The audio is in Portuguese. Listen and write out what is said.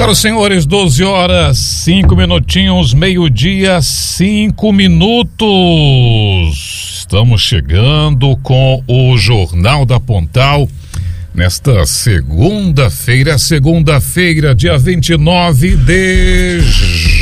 Caros senhores, 12 horas, 5 minutinhos, meio-dia, 5 minutos. Estamos chegando com o Jornal da Pontal nesta segunda-feira, dia 29 de